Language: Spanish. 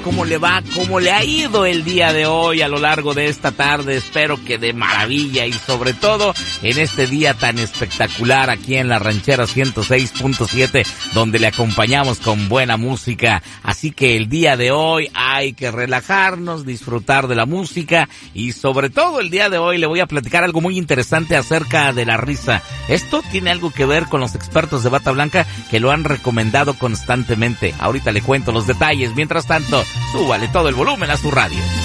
¿Cómo le va? ¿Cómo le ha ido el día de hoy a lo largo de esta tarde? Espero que de maravilla y sobre todo en este día tan espectacular aquí en La Ranchera 106.7, donde le acompañamos con buena música. Así que el día de hoy hay que relajarnos, disfrutar de la música y sobre todo el día de hoy le voy a platicar algo muy interesante acerca de la risa. Esto tiene algo que ver con los expertos de Bata Blanca que lo han recomendado constantemente. Ahorita le cuento los detalles. Mientras tanto, súbale todo el volumen a su radio.